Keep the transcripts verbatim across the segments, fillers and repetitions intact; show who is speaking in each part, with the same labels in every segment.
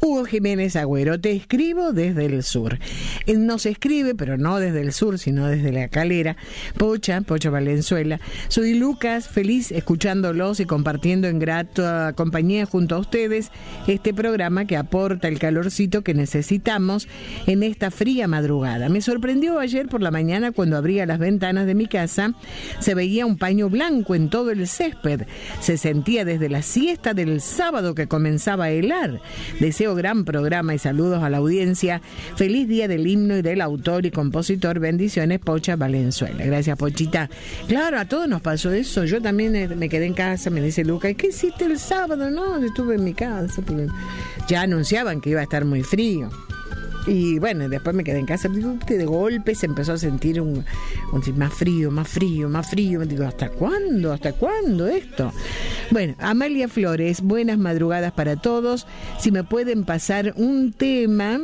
Speaker 1: Hugo Jiménez Agüero, te escribo desde el sur. Él nos escribe, pero no desde el sur, sino desde la Calera. Pocha, Pocha Valenzuela. Soy Lucas, feliz escuchándolos y compartiendo en grata compañía junto a ustedes este programa que aporta el calorcito que necesitamos en esta fría madrugada. Me sorprendió ayer por la mañana cuando abría las ventanas de mi casa, se veía un paño blanco en todo el césped. Se sentía desde la siesta del sábado que comenzaba a helar. Deseo gran programa y saludos a la audiencia. Feliz día del himno y del autor y compositor. Bendiciones, Pocha Valenzuela. Gracias, Pochita. Claro, a todos nos pasó eso. Yo también me quedé en casa, me dice Lucas, ¿qué hiciste el sábado? No, estuve en mi casa, porque ya anunciaban que iba a estar muy frío. Y bueno, después me quedé en casa, de golpe se empezó a sentir un, un más frío, más frío, más frío. Me digo, ¿hasta cuándo? ¿Hasta cuándo esto? Bueno, Amalia Flores, buenas madrugadas para todos. Si me pueden pasar un tema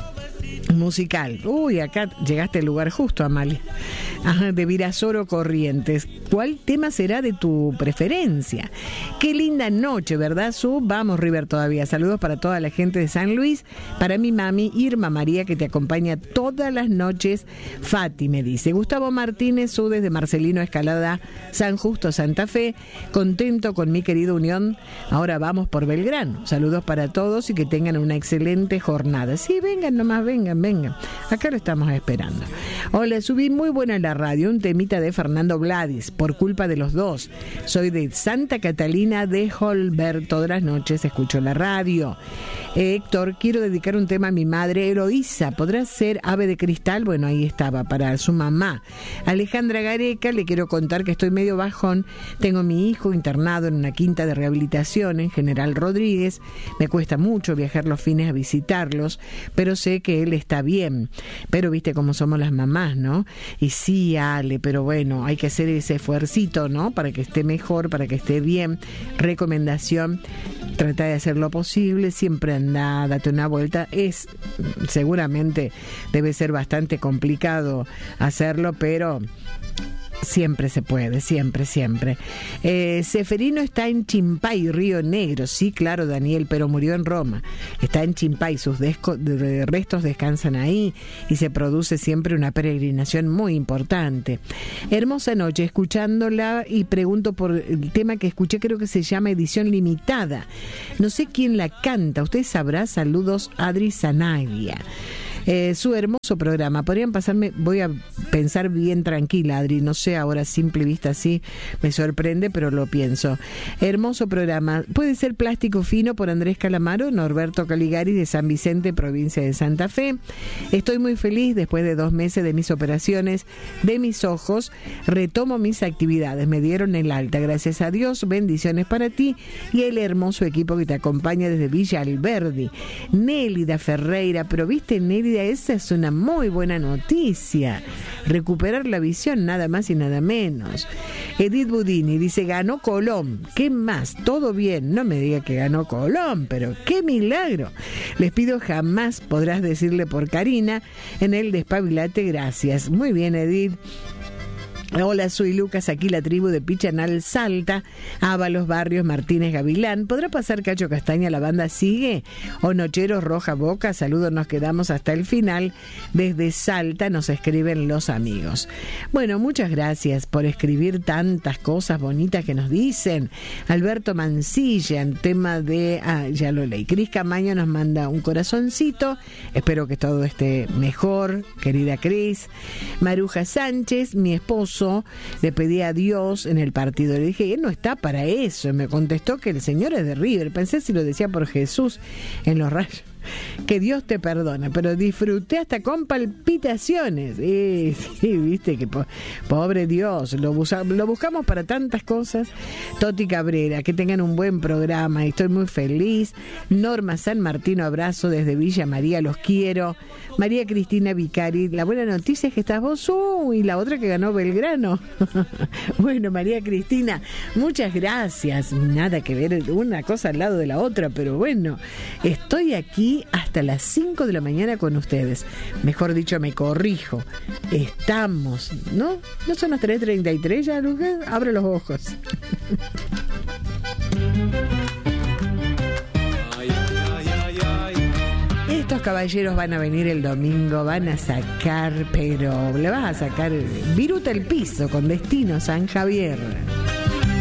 Speaker 1: musical. Uy, acá llegaste al lugar justo, Amalia. Ajá, de Virasoro Corrientes. ¿Cuál tema será de tu preferencia? Qué linda noche, ¿verdad, Su? Vamos, River, todavía. Saludos para toda la gente de San Luis. Para mi mami, Irma María, que te acompaña todas las noches. Fati, me dice. Gustavo Martínez, Su, desde Marcelino Escalada, San Justo, Santa Fe. Contento con mi querida Unión. Ahora vamos por Belgrano. Saludos para todos y que tengan una excelente jornada. Sí, vengan nomás, vengan, vengan. Acá lo estamos esperando. Hola, subí muy buena en la radio, un temita de Fernando Vladis, por culpa de los dos. Soy de Santa Catalina de Holberg, todas las noches escucho la radio. Eh, Héctor, quiero dedicar un tema a mi madre, Eloísa. ¿Podrá ser Ave de Cristal? Bueno, ahí estaba, para su mamá. Alejandra Gareca, le quiero contar que estoy medio bajón. Tengo a mi hijo internado en una quinta de rehabilitación en General Rodríguez. Me cuesta mucho viajar los fines a visitarlos, pero sé que él está bien. Pero viste cómo somos las mamás, ¿no? Y sí, Ale, pero bueno, hay que hacer ese esfuercito, ¿no? Para que esté mejor, para que esté bien. Recomendación, trata de hacer lo posible, siempre anda, date una vuelta. Es, seguramente debe ser bastante complicado hacerlo, pero siempre se puede, siempre, siempre. Eh, Seferino está en Chimpay, Río Negro. Sí, claro, Daniel, pero murió en Roma. Está en Chimpay, sus desco- de restos descansan ahí y se produce siempre una peregrinación muy importante. Hermosa noche, escuchándola y pregunto por el tema que escuché, creo que se llama Edición Limitada. No sé quién la canta, usted sabrá. Saludos, Adri Zanaglia. Eh, su hermoso programa. Podrían pasarme, voy a pensar bien tranquila, Adri, no sé, ahora a simple vista así me sorprende, pero lo pienso. Hermoso programa. Puede ser Plástico Fino por Andrés Calamaro, Norberto Caligari de San Vicente, provincia de Santa Fe. Estoy muy feliz después de dos meses de mis operaciones de mis ojos. Retomo mis actividades, me dieron el alta, gracias a Dios. Bendiciones para ti y el hermoso equipo que te acompaña desde Villa Alberdi. Nélida Ferreira, pero viste, Nélida, esa es una muy buena noticia. Recuperar la visión, nada más y nada menos. Edith Budini dice, ganó Colón. ¿Qué más? Todo bien. No me diga que ganó Colón, pero qué milagro. Les pido, jamás podrás decirle por Karina en el Despabilate. Gracias. Muy bien, Edith. Hola, soy Lucas, aquí la tribu de Pichanal, Salta, Ábalos, Barrios, Martínez, Gavilán. ¿Podrá pasar Cacho Castaña? ¿La banda sigue? ¿O Nocheros, Roja Boca? Saludos, nos quedamos hasta el final. Desde Salta nos escriben los amigos. Bueno, muchas gracias por escribir tantas cosas bonitas que nos dicen. Alberto Mancilla, en tema de... Ah, ya lo leí. Cris Camaño nos manda un corazoncito. Espero que todo esté mejor, querida Cris. Maruja Sánchez, mi esposo, le pedí a Dios en el partido, le dije, él no está para eso, y me contestó que el Señor es de River. Pensé si lo decía por Jesús en los rayos. Que Dios te perdona, pero disfruté hasta con palpitaciones. Y, sí, viste que po- pobre Dios, lo, busa- lo buscamos para tantas cosas. Toti Cabrera, que tengan un buen programa, estoy muy feliz. Norma San Martino, abrazo desde Villa María, los quiero. María Cristina Vicari, la buena noticia es que estás vos, uh, y la otra que ganó Belgrano. Bueno, María Cristina, muchas gracias. Nada que ver una cosa al lado de la otra, pero bueno, estoy aquí hasta las cinco de la mañana con ustedes. Mejor dicho, me corrijo. Estamos, ¿no? ¿No son las tres treinta y tres ya, Lucas? Abre los ojos.
Speaker 2: Ay, ay, ay, ay, ay.
Speaker 1: Estos caballeros van a venir el domingo, van a sacar, pero le vas a sacar viruta el piso con destino San Javier.